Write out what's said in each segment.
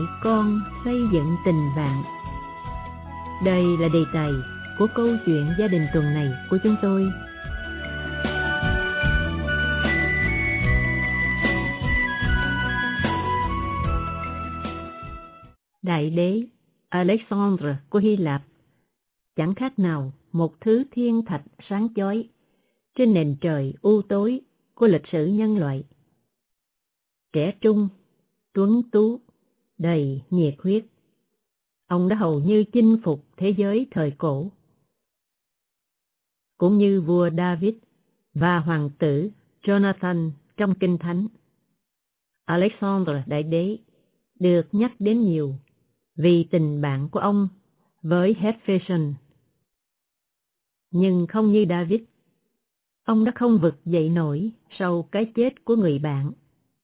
con xây dựng tình bạn. Đây là đề tài của câu chuyện gia đình tuần này của chúng tôi. Đại đế Alexander của Hy Lạp chẳng khác nào một thứ thiên thạch sáng chói trên nền trời u tối của lịch sử nhân loại. Trẻ trung, tuấn tú, đầy nhiệt huyết, ông đã hầu như chinh phục thế giới thời cổ. Cũng như vua David và hoàng tử Jonathan trong Kinh Thánh, Alexander Đại Đế được nhắc đến nhiều vì tình bạn của ông với Hephaestion. Nhưng không như David, ông đã không vực dậy nổi sau cái chết của người bạn.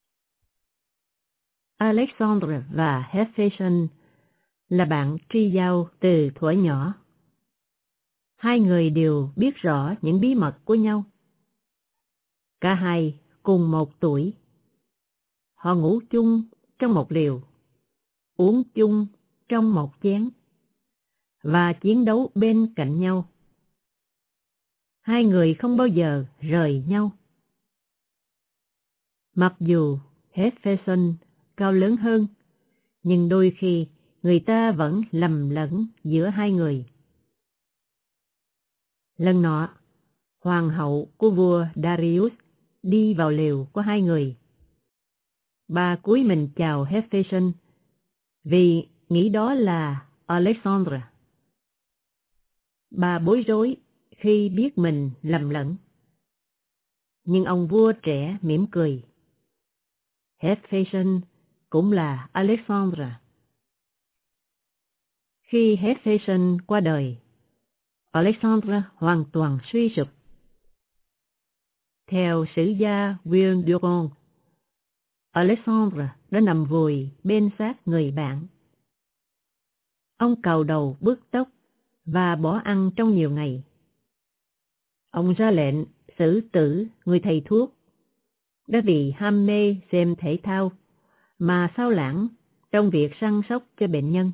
Alexander và Hephaestion là bạn tri giao từ thuở nhỏ. Hai người đều biết rõ những bí mật của nhau. Cả hai cùng một tuổi. Họ ngủ chung trong một liều, uống chung trong một chén, và chiến đấu bên cạnh nhau. Hai người không bao giờ rời nhau. Mặc dù Hephaestion cao lớn hơn, nhưng đôi khi người ta vẫn lầm lẫn giữa hai người. Lần nọ, hoàng hậu của vua Darius đi vào lều của hai người. Bà cúi mình chào Hephaestion vì nghĩ đó là Alexander. Bà bối rối khi biết mình lầm lẫn. Nhưng ông vua trẻ mỉm cười. Hephaestion cũng là Alexander. Khi Hephaestion qua đời, Alexander hoàn toàn suy sụp. Theo sử gia Will Durant, Alexander đã nằm vùi bên xác người bạn. Ông cào đầu bứt tóc và bỏ ăn trong nhiều ngày. Ông ra lệnh xử tử người thầy thuốc đã vì ham mê xem thể thao mà xao lãng trong việc săn sóc cho bệnh nhân.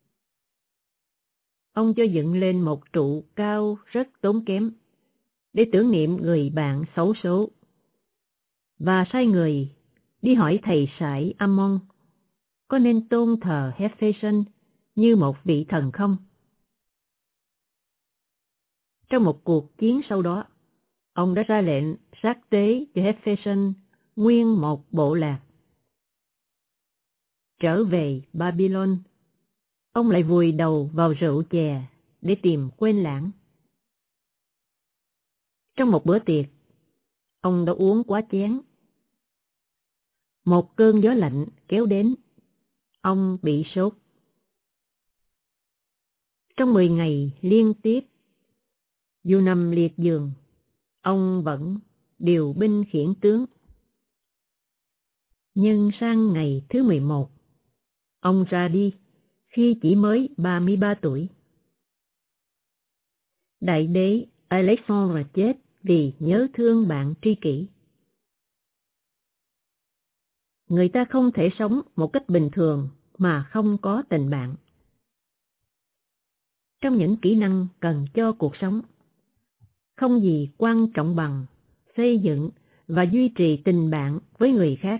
Ông cho dựng lên một trụ cao rất tốn kém để tưởng niệm người bạn xấu số, và sai người đi hỏi thầy sải Ammon có nên tôn thờ Hephaestion như một vị thần không. Trong một cuộc chiến sau đó, ông đã ra lệnh sát tế cho Hephaestion nguyên một bộ lạc. Trở về Babylon, ông lại vùi đầu vào rượu chè để tìm quên lãng. Trong một bữa tiệc, ông đã uống quá chén. Một cơn gió lạnh kéo đến, ông bị sốt. Trong 10 ngày liên tiếp, dù nằm liệt giường, ông vẫn điều binh khiển tướng. Nhưng sang ngày thứ 11, ông ra đi khi chỉ mới 33 tuổi. Đại đế Alexander chết vì nhớ thương bạn tri kỷ. Người ta không thể sống một cách bình thường mà không có tình bạn. Trong những kỹ năng cần cho cuộc sống, không gì quan trọng bằng xây dựng và duy trì tình bạn với người khác.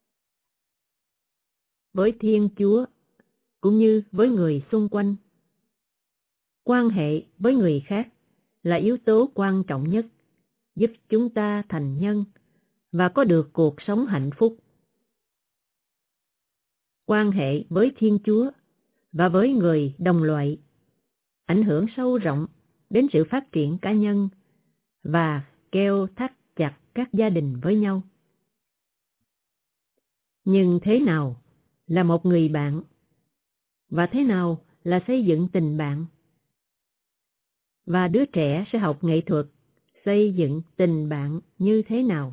Với Thiên Chúa cũng như với người xung quanh, quan hệ với người khác là yếu tố quan trọng nhất giúp chúng ta thành nhân và có được cuộc sống hạnh phúc. Quan hệ với Thiên Chúa và với người đồng loại ảnh hưởng sâu rộng đến sự phát triển cá nhân và keo thắt chặt các gia đình với nhau. Nhưng thế nào là một người bạn? Và thế nào là xây dựng tình bạn? Và đứa trẻ sẽ học nghệ thuật xây dựng tình bạn như thế nào?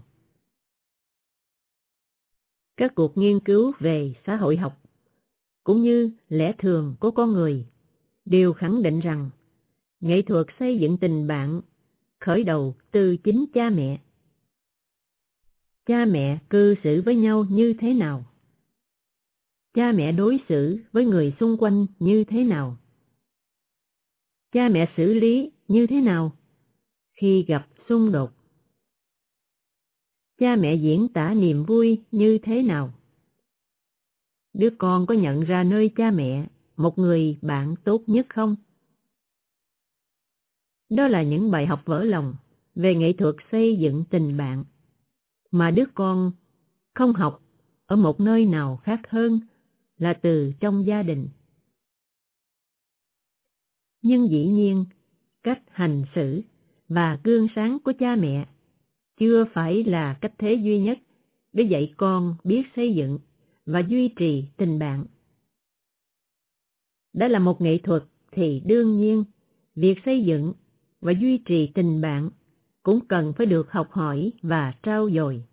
Các cuộc nghiên cứu về xã hội học cũng như lẽ thường của con người đều khẳng định rằng nghệ thuật xây dựng tình bạn khởi đầu từ chính cha mẹ. Cha mẹ cư xử với nhau như thế nào? Cha mẹ đối xử với người xung quanh như thế nào? Cha mẹ xử lý như thế nào khi gặp xung đột? Cha mẹ diễn tả niềm vui như thế nào? Đứa con có nhận ra nơi cha mẹ một người bạn tốt nhất không? Đó là những bài học vỡ lòng về nghệ thuật xây dựng tình bạn mà đứa con không học ở một nơi nào khác hơn là từ trong gia đình. Nhưng dĩ nhiên, cách hành xử và gương sáng của cha mẹ chưa phải là cách thế duy nhất để dạy con biết xây dựng và duy trì tình bạn. Đã là một nghệ thuật thì đương nhiên, việc xây dựng và duy trì tình bạn cũng cần phải được học hỏi và trau dồi.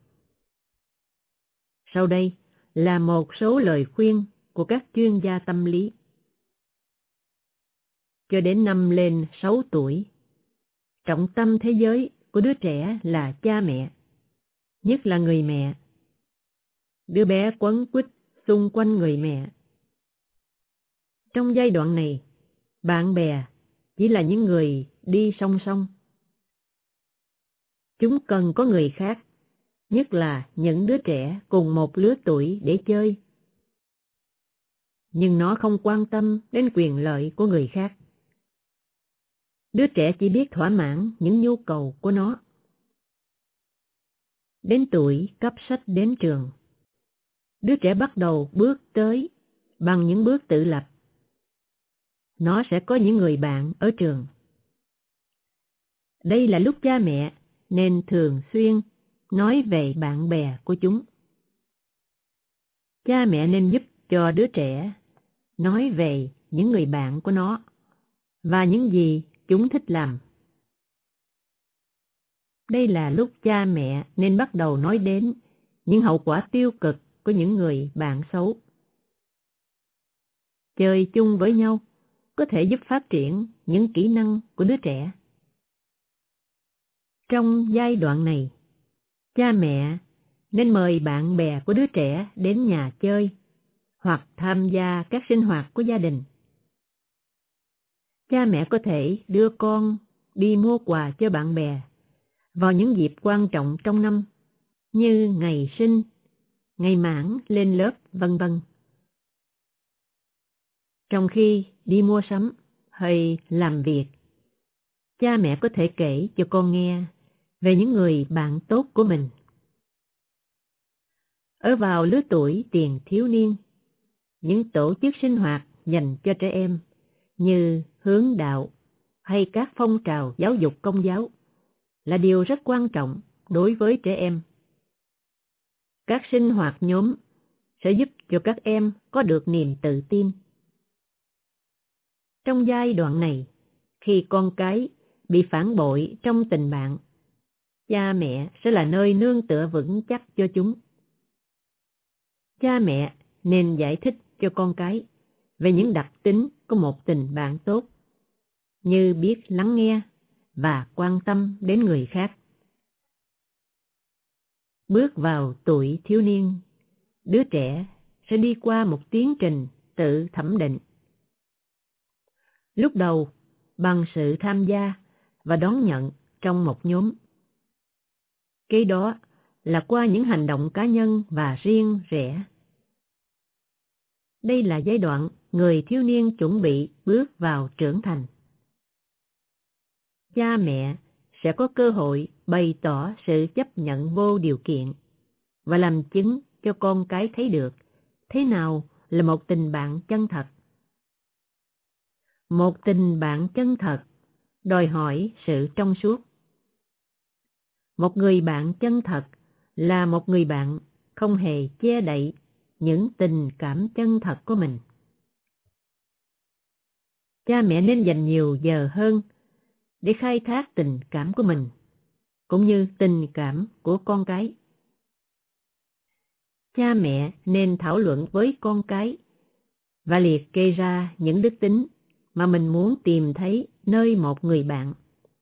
Sau đây là một số lời khuyên của các chuyên gia tâm lý. Cho đến năm lên 6 tuổi, trọng tâm thế giới của đứa trẻ là cha mẹ, nhất là người mẹ. Đứa bé quấn quýt xung quanh người mẹ. Trong giai đoạn này, bạn bè chỉ là những người đi song song. Chúng cần có người khác, nhất là những đứa trẻ cùng một lứa tuổi để chơi. Nhưng nó không quan tâm đến quyền lợi của người khác. Đứa trẻ chỉ biết thỏa mãn những nhu cầu của nó. Đến tuổi cấp sách đến trường, đứa trẻ bắt đầu bước tới bằng những bước tự lập. Nó sẽ có những người bạn ở trường. Đây là lúc cha mẹ nên thường xuyên nói về bạn bè của chúng. Cha mẹ nên giúp cho đứa trẻ nói về những người bạn của nó và những gì chúng thích làm. Đây là lúc cha mẹ nên bắt đầu nói đến những hậu quả tiêu cực của những người bạn xấu. Chơi chung với nhau có thể giúp phát triển những kỹ năng của đứa trẻ. Trong giai đoạn này, cha mẹ nên mời bạn bè của đứa trẻ đến nhà chơi hoặc tham gia các sinh hoạt của gia đình. Cha mẹ có thể đưa con đi mua quà cho bạn bè vào những dịp quan trọng trong năm như ngày sinh, ngày mãn lên lớp, vân vân. Trong khi đi mua sắm hay làm việc, cha mẹ có thể kể cho con nghe về những người bạn tốt của mình. Ở vào lứa tuổi tiền thiếu niên, những tổ chức sinh hoạt dành cho trẻ em như hướng đạo hay các phong trào giáo dục công giáo là điều rất quan trọng đối với trẻ em. Các sinh hoạt nhóm sẽ giúp cho các em có được niềm tự tin. Trong giai đoạn này, khi con cái bị phản bội trong tình bạn, cha mẹ sẽ là nơi nương tựa vững chắc cho chúng. Cha mẹ nên giải thích cho con cái về những đặc tính của một tình bạn tốt, như biết lắng nghe và quan tâm đến người khác. Bước vào tuổi thiếu niên, đứa trẻ sẽ đi qua một tiến trình tự thẩm định. Lúc đầu, bằng sự tham gia và đón nhận trong một nhóm. Kế đó là qua những hành động cá nhân và riêng rẽ. Đây là giai đoạn người thiếu niên chuẩn bị bước vào trưởng thành. Cha mẹ sẽ có cơ hội bày tỏ sự chấp nhận vô điều kiện và làm chứng cho con cái thấy được thế nào là một tình bạn chân thật. Một tình bạn chân thật đòi hỏi sự trong suốt. Một người bạn chân thật là một người bạn không hề che đậy những tình cảm chân thật của mình. Cha mẹ nên dành nhiều giờ hơn để khai thác tình cảm của mình, cũng như tình cảm của con cái. Cha mẹ nên thảo luận với con cái và liệt kê ra những đức tính mà mình muốn tìm thấy nơi một người bạn.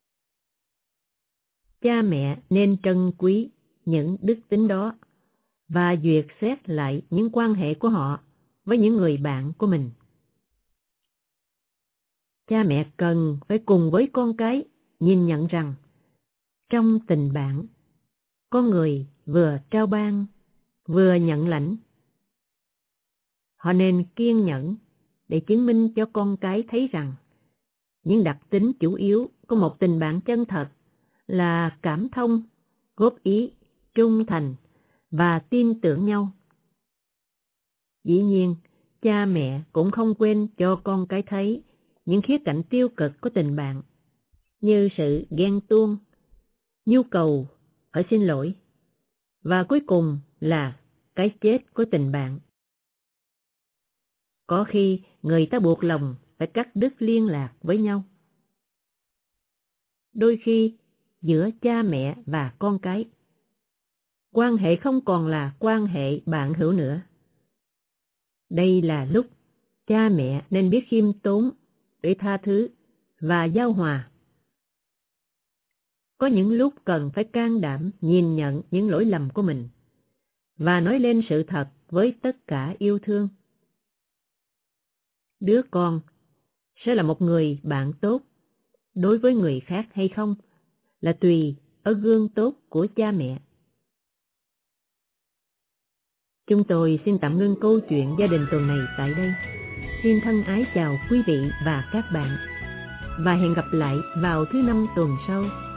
Cha mẹ nên trân quý những đức tính đó và duyệt xét lại những quan hệ của họ với những người bạn của mình. Cha mẹ cần phải cùng với con cái nhìn nhận rằng trong tình bạn, con người vừa trao ban, vừa nhận lãnh. Họ nên kiên nhẫn để chứng minh cho con cái thấy rằng những đặc tính chủ yếu của một tình bạn chân thật là cảm thông, góp ý, trung thành và tin tưởng nhau. Dĩ nhiên, cha mẹ cũng không quên cho con cái thấy những khía cạnh tiêu cực của tình bạn, như sự ghen tuông, nhu cầu ở xin lỗi, và cuối cùng là cái chết của tình bạn. Có khi người ta buộc lòng phải cắt đứt liên lạc với nhau. Đôi khi, giữa cha mẹ và con cái, quan hệ không còn là quan hệ bạn hữu nữa. Đây là lúc cha mẹ nên biết khiêm tốn để tha thứ và giao hòa. Có những lúc cần phải can đảm nhìn nhận những lỗi lầm của mình và nói lên sự thật với tất cả yêu thương. Đứa con sẽ là một người bạn tốt đối với người khác hay không là tùy ở gương tốt của cha mẹ. Chúng tôi xin tạm ngưng câu chuyện gia đình tuần này tại đây. Xin thân ái chào quý vị và các bạn, và hẹn gặp lại vào thứ Năm tuần sau.